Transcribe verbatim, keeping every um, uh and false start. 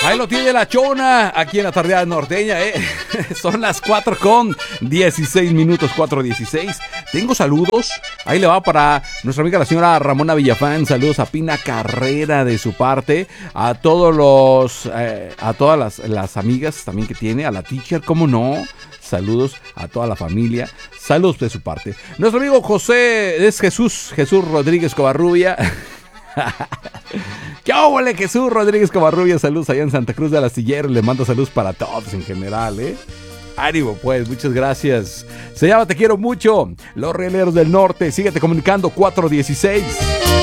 Ahí lo tiene la chona, aquí en la tardeada norteña, ¿eh? Son las cuatro con dieciséis minutos, cuatro dieciséis. Tengo saludos, ahí le va para nuestra amiga la señora Ramona Villafán. Saludos a Pina Carrera de su parte, a todos los, eh, a todas las, las amigas también que tiene, a la teacher, ¿cómo no? Saludos a toda la familia, saludos de su parte. Nuestro amigo José, es Jesús, Jesús Rodríguez Covarrubia. ¡Qué óvole, Jesús Rodríguez Covarrubia! Saludos allá en Santa Cruz del Astillero. Le mando saludos para todos en general, ¿eh? Ánimo, pues, muchas gracias. Se llama Te Quiero Mucho. Los Rieleros del Norte. Síguete comunicando cuatro dieciséis.